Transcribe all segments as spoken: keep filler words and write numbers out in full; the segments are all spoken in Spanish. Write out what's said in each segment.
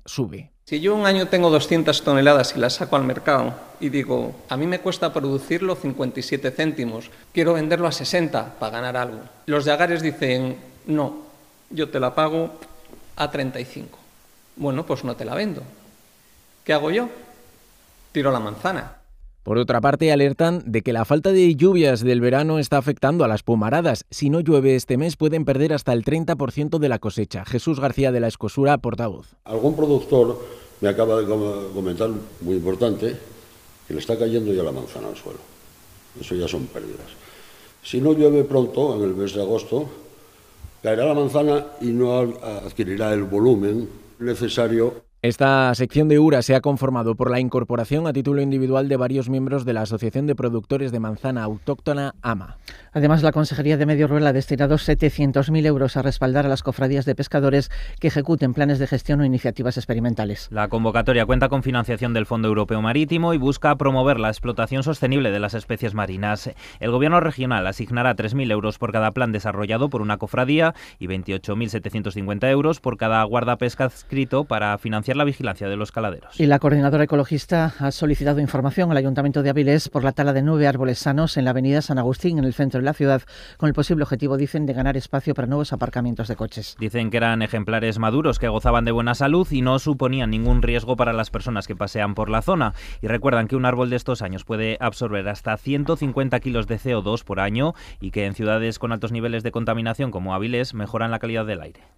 sube. Si yo un año tengo doscientas toneladas y las saco al mercado y digo, a mí me cuesta producirlo cincuenta y siete céntimos, quiero venderlo a sesenta para ganar algo. Los de Agares dicen, no, yo te la pago a treinta y cinco. Bueno, pues no te la vendo. ¿Qué hago yo? Tiro la manzana. Por otra parte, alertan de que la falta de lluvias del verano está afectando a las pomaradas. Si no llueve este mes, pueden perder hasta el treinta por ciento de la cosecha. Jesús García de la Escosura, portavoz. Algún productor me acaba de comentar, muy importante, que le está cayendo ya la manzana al suelo. Eso ya son pérdidas. Si no llueve pronto, en el mes de agosto, caerá la manzana y no adquirirá el volumen necesario. Esta sección de URA se ha conformado por la incorporación a título individual de varios miembros de la Asociación de Productores de Manzana Autóctona AMA. Además, la Consejería de Medio Rural ha destinado setecientos mil euros a respaldar a las cofradías de pescadores que ejecuten planes de gestión o iniciativas experimentales. La convocatoria cuenta con financiación del Fondo Europeo Marítimo y busca promover la explotación sostenible de las especies marinas. El Gobierno regional asignará tres mil euros por cada plan desarrollado por una cofradía y veintiocho mil setecientos cincuenta euros por cada guardapesca adscrito para financiar la vigilancia de los caladeros. Y la coordinadora ecologista ha solicitado información al Ayuntamiento de Avilés por la tala de nueve árboles sanos en la avenida San Agustín, en el centro de la ciudad, con el posible objetivo, dicen, de ganar espacio para nuevos aparcamientos de coches. Dicen que eran ejemplares maduros que gozaban de buena salud y no suponían ningún riesgo para las personas que pasean por la zona. Y recuerdan que un árbol de estos años puede absorber hasta ciento cincuenta kilos de C O dos por año y que en ciudades con altos niveles de contaminación como Avilés mejoran la calidad del aire.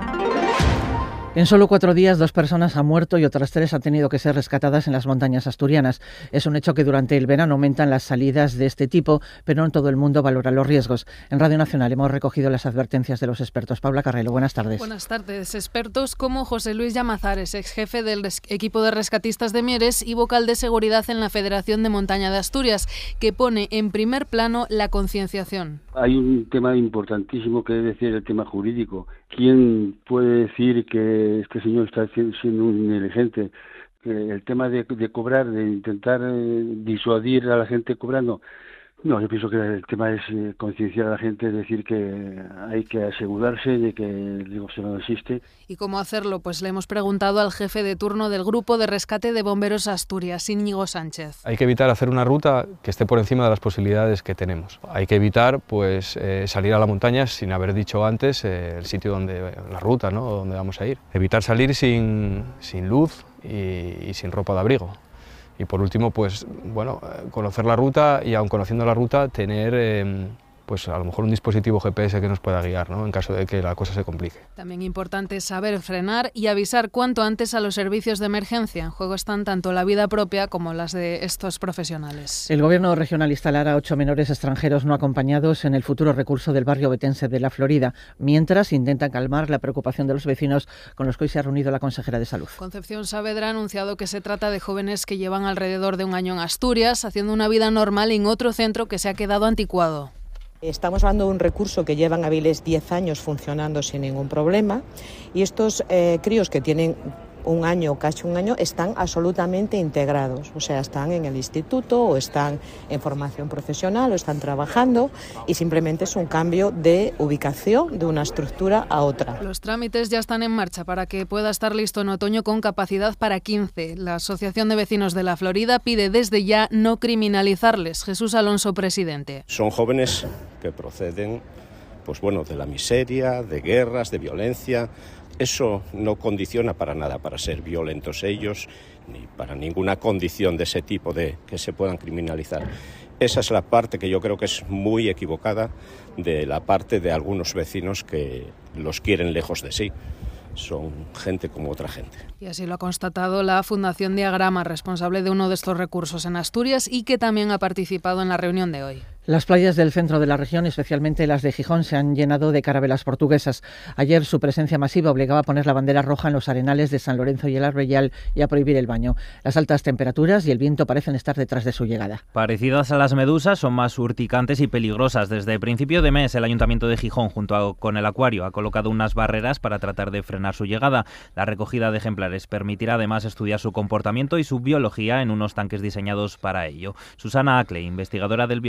En solo cuatro días, dos personas han muerto y otras tres han tenido que ser rescatadas en las montañas asturianas. Es un hecho que durante el verano aumentan las salidas de este tipo, pero no todo el mundo valora los riesgos. En Radio Nacional hemos recogido las advertencias de los expertos. Paula Carrelo, buenas tardes. Buenas tardes. Expertos como José Luis Llamazares, ex jefe del equipo de rescatistas de Mieres y vocal de seguridad en la Federación de Montaña de Asturias, que pone en primer plano la concienciación. Hay un tema importantísimo que es decir el tema jurídico. ¿Quién puede decir que este señor está siendo un negligente? El tema de, de cobrar, de intentar eh, disuadir a la gente cobrando. No, yo pienso que el tema es eh, concienciar a la gente, es decir, que hay que asegurarse de que el negocio no existe. ¿Y cómo hacerlo? Pues le hemos preguntado al jefe de turno del Grupo de Rescate de Bomberos Asturias, Íñigo Sánchez. Hay que evitar hacer una ruta que esté por encima de las posibilidades que tenemos. Hay que evitar pues eh, salir a la montaña sin haber dicho antes eh, el sitio donde, la ruta, ¿no?, donde vamos a ir. Evitar salir sin, sin luz y, y sin ropa de abrigo. Y por último, pues bueno, conocer la ruta y aun conociendo la ruta, tener eh, pues a lo mejor un dispositivo G P S que nos pueda guiar, ¿no?, en caso de que la cosa se complique. También importante saber frenar y avisar cuanto antes a los servicios de emergencia. En juego están tanto la vida propia como las de estos profesionales. El Gobierno regional instalará a ocho menores extranjeros no acompañados en el futuro recurso del barrio betense de La Florida, mientras intentan calmar la preocupación de los vecinos con los que hoy se ha reunido la consejera de Salud. Concepción Saavedra ha anunciado que se trata de jóvenes que llevan alrededor de un año en Asturias, haciendo una vida normal en otro centro que se ha quedado anticuado. Estamos hablando de un recurso que lleva en Avilés diez años funcionando sin ningún problema y estos eh, críos que tienen un año, casi un año, están absolutamente integrados, o sea, están en el instituto o están en formación profesional o están trabajando y simplemente es un cambio de ubicación de una estructura a otra. Los trámites ya están en marcha para que pueda estar listo en otoño con capacidad para quince. La Asociación de Vecinos de La Florida pide desde ya no criminalizarles. Jesús Alonso, presidente. Son jóvenes que proceden, pues bueno, de la miseria, de guerras, de violencia. Eso no condiciona para nada para ser violentos ellos, ni para ninguna condición de ese tipo de que se puedan criminalizar. Esa es la parte que yo creo que es muy equivocada de la parte de algunos vecinos que los quieren lejos de sí. Son gente como otra gente. Y así lo ha constatado la Fundación Diagrama, responsable de uno de estos recursos en Asturias y que también ha participado en la reunión de hoy. Las playas del centro de la región, especialmente las de Gijón, se han llenado de carabelas portuguesas. Ayer su presencia masiva obligaba a poner la bandera roja en los arenales de San Lorenzo y el Arbellal y a prohibir el baño. Las altas temperaturas y el viento parecen estar detrás de su llegada. Parecidas a las medusas, son más urticantes y peligrosas. Desde principio de mes, el Ayuntamiento de Gijón, junto a, con el Acuario, ha colocado unas barreras para tratar de frenar su llegada. La recogida de ejemplares permitirá además estudiar su comportamiento y su biología en unos tanques diseñados para ello. Susana Acle, investigadora del Bioparque.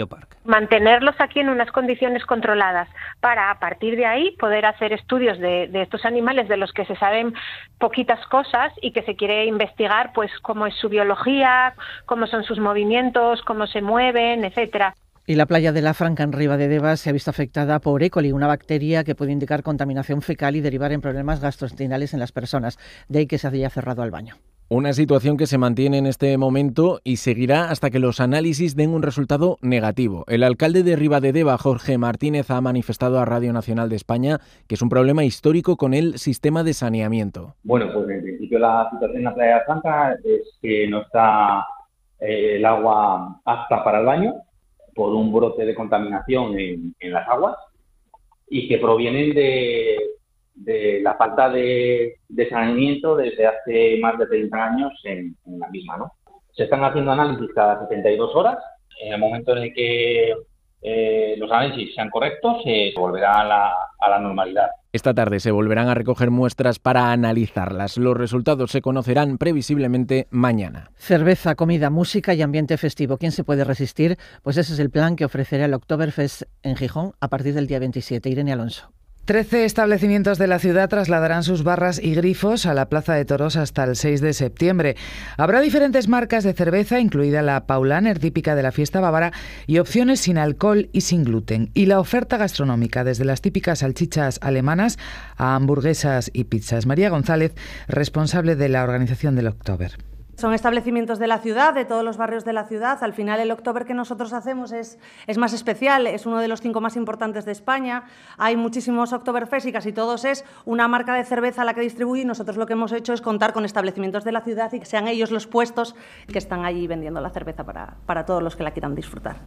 mantenerlos aquí en unas condiciones controladas para a partir de ahí poder hacer estudios de, de estos animales de los que se saben poquitas cosas y que se quiere investigar pues cómo es su biología, cómo son sus movimientos, cómo se mueven, etcétera. Y la playa de La Franca en Ribadedeva se ha visto afectada por E. coli, una bacteria que puede indicar contaminación fecal y derivar en problemas gastrointestinales en las personas, de ahí que se haya cerrado al baño. Una situación que se mantiene en este momento y seguirá hasta que los análisis den un resultado negativo. El alcalde de Ribadedeva, Jorge Martínez, ha manifestado a Radio Nacional de España que es un problema histórico con el sistema de saneamiento. Bueno, pues en principio la situación en la playa de Franca es que no está eh, el agua apta para el baño por un brote de contaminación en, en las aguas y que provienen de... de la falta de, de saneamiento desde hace más de treinta años en, en la misma, ¿no? Se están haciendo análisis cada setenta y dos horas. En el momento en el que eh, los análisis sean correctos, se volverá a la, a la normalidad. Esta tarde se volverán a recoger muestras para analizarlas. Los resultados se conocerán previsiblemente mañana. Cerveza, comida, música y ambiente festivo. ¿Quién se puede resistir? Pues ese es el plan que ofrecerá el Oktoberfest en Gijón a partir del día veintisiete. Irene Alonso. Trece establecimientos de la ciudad trasladarán sus barras y grifos a la Plaza de Toros hasta el seis de septiembre. Habrá diferentes marcas de cerveza, incluida la Paulaner, típica de la fiesta bávara, y opciones sin alcohol y sin gluten. Y la oferta gastronómica, desde las típicas salchichas alemanas a hamburguesas y pizzas. María González, responsable de la organización del Oktober. Son establecimientos de la ciudad, de todos los barrios de la ciudad. Al final el Oktober que nosotros hacemos es, es más especial, es uno de los cinco más importantes de España. Hay muchísimos Oktoberfest y casi todos es una marca de cerveza a la que distribuye y nosotros lo que hemos hecho es contar con establecimientos de la ciudad y que sean ellos los puestos que están allí vendiendo la cerveza para, para todos los que la quieran disfrutar.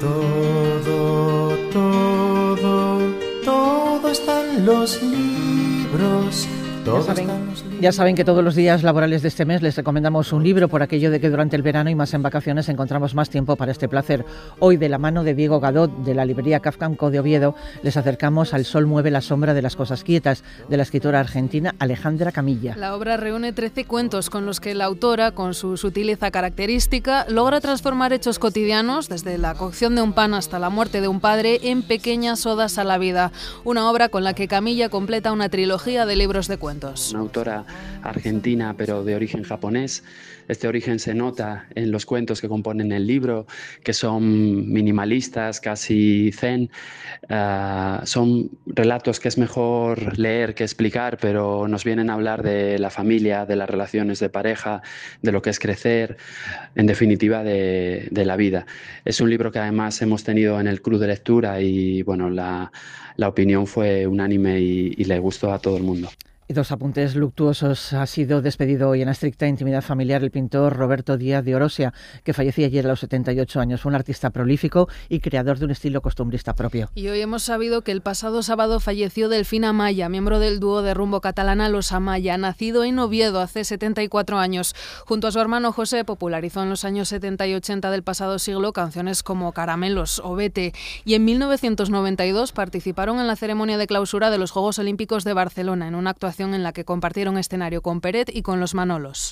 Todo, todo, todo está en los libros. Ya saben, ya saben que todos los días laborales de este mes les recomendamos un libro por aquello de que durante el verano y más en vacaciones encontramos más tiempo para este placer. Hoy, de la mano de Diego Gadot, de la librería Kafkamco de Oviedo, les acercamos al Sol mueve la sombra de las cosas quietas, de la escritora argentina Alejandra Camilla. La obra reúne trece cuentos con los que la autora, con su sutileza característica, logra transformar hechos cotidianos, desde la cocción de un pan hasta la muerte de un padre, en pequeñas odas a la vida. Una obra con la que Camilla completa una trilogía de libros de cuentos. Una autora argentina pero de origen japonés. Este origen se nota en los cuentos que componen el libro, que son minimalistas, casi zen. Uh, son relatos que es mejor leer que explicar, pero nos vienen a hablar de la familia, de las relaciones de pareja, de lo que es crecer, en definitiva de, de la vida. Es un libro que además hemos tenido en el club de lectura y bueno, la, la opinión fue unánime y, y le gustó a todo el mundo. Y dos apuntes luctuosos. Ha sido despedido hoy en la estricta intimidad familiar el pintor Roberto Díaz de Orosia, que fallecía ayer a los setenta y ocho años. Fue un artista prolífico y creador de un estilo costumbrista propio. Y hoy hemos sabido que el pasado sábado falleció Delfín Amaya, miembro del dúo de rumbo catalana Los Amaya, nacido en Oviedo hace setenta y cuatro años. Junto a su hermano José, popularizó en los años setenta y ochenta del pasado siglo canciones como Caramelos o Vete. Y en mil novecientos noventa y dos participaron en la ceremonia de clausura de los Juegos Olímpicos de Barcelona, en una actuación en la que compartieron escenario con Peret y con los Manolos.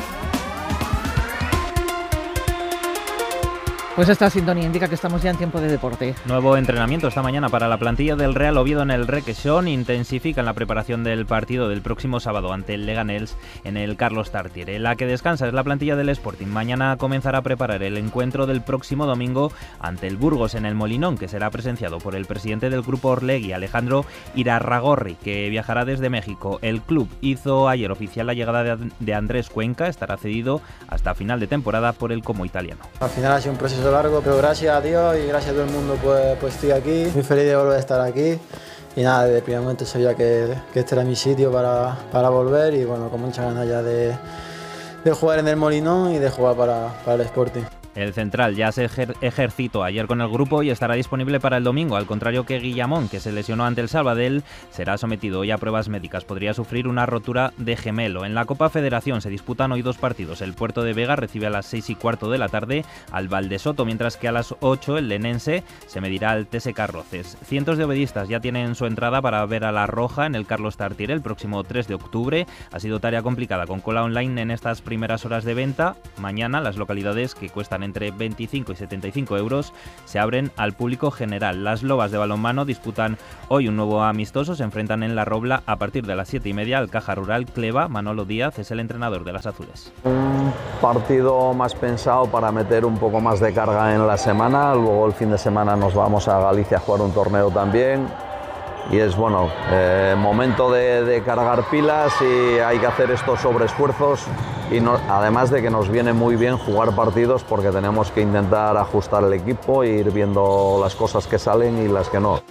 Pues esta sintonía indica que estamos ya en tiempo de deporte. Nuevo entrenamiento esta mañana para la plantilla del Real Oviedo en el Requesón. Intensifican la preparación del partido del próximo sábado ante el Leganés en el Carlos Tartiere. La que descansa es la plantilla del Sporting. Mañana comenzará a preparar el encuentro del próximo domingo ante el Burgos en el Molinón, que será presenciado por el presidente del grupo Orlegui, Alejandro Irarragorri, que viajará desde México. El club hizo ayer oficial la llegada de Andrés Cuenca. Estará cedido hasta final de temporada por el Como italiano. Al final ha sido un proceso largo, pero gracias a Dios y gracias a todo el mundo pues, pues estoy aquí, muy feliz de volver a estar aquí y nada, desde el primer momento sabía que, que este era mi sitio para, para volver y bueno, con muchas ganas ya de, de jugar en el Molinón y de jugar para, para el Sporting. El central ya se ejer- ejercitó ayer con el grupo y estará disponible para el domingo, al contrario que Guillamón, que se lesionó ante el Sabadell, será sometido hoy a pruebas médicas. Podría sufrir una rotura de gemelo. En la Copa Federación se disputan hoy dos partidos. El Puerto de Vega recibe a las seis y cuarto de la tarde al Valdesoto, mientras que a las ocho el Lenense se medirá al T S Carroces. Cientos de obedistas ya tienen su entrada para ver a La Roja en el Carlos Tartiere el próximo tres de octubre. Ha sido tarea complicada con cola online en estas primeras horas de venta. Mañana las localidades que cuestan cuestan entre veinticinco y setenta y cinco euros, se abren al público general. Las Lobas de balonmano disputan hoy un nuevo amistoso, se enfrentan en La Robla a partir de las siete y media al Caja Rural Cleva. Manolo Díaz es el entrenador de las azules. Un partido más pensado para meter un poco más de carga en la semana, luego el fin de semana nos vamos a Galicia a jugar un torneo también y es bueno, eh, momento de, de cargar pilas y hay que hacer estos sobreesfuerzos y no, además de que nos viene muy bien jugar partidos porque tenemos que intentar ajustar el equipo e ir viendo las cosas que salen y las que no.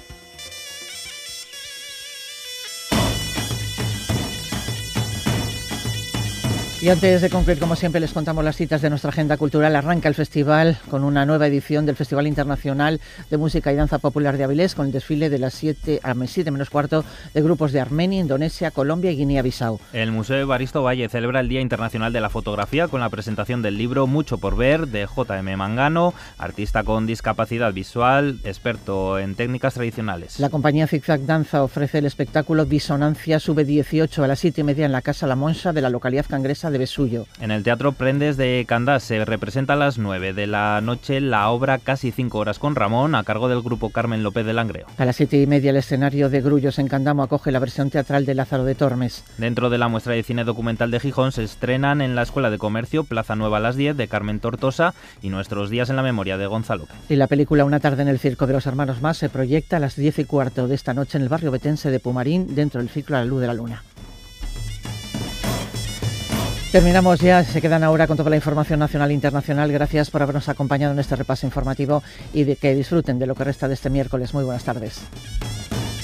Y antes de concluir, como siempre, les contamos las citas de nuestra agenda cultural. Arranca el festival con una nueva edición del Festival Internacional de Música y Danza Popular de Avilés, con el desfile de las siete a siete menos cuarto de grupos de Armenia, Indonesia, Colombia y Guinea-Bissau. El Museo Evaristo Valle celebra el Día Internacional de la Fotografía con la presentación del libro Mucho por ver, de J M Mangano, artista con discapacidad visual, experto en técnicas tradicionales. La compañía Zigzag Danza ofrece el espectáculo Disonancia Sube dieciocho a las siete y media en la Casa La Monsa de la localidad cangresa de Besullo. En el Teatro Prendes de Candás se representa a las nueve de la noche la obra Casi cinco horas con Ramón, a cargo del grupo Carmen López de Langreo. A las siete y media el escenario de Grullos en Candamo acoge la versión teatral de Lázaro de Tormes. Dentro de la muestra de cine documental de Gijón se estrenan en la Escuela de Comercio Plaza Nueva a las diez de Carmen Tortosa y Nuestros días en la memoria de Gonzalo López. Y la película Una tarde en el Circo de los Hermanos Más se proyecta a las diez y cuarto de esta noche en el barrio betense de Pumarín, dentro del ciclo A la luz de la luna. Terminamos ya, se quedan ahora con toda la información nacional e internacional. Gracias por habernos acompañado en este repaso informativo y de que disfruten de lo que resta de este miércoles. Muy buenas tardes.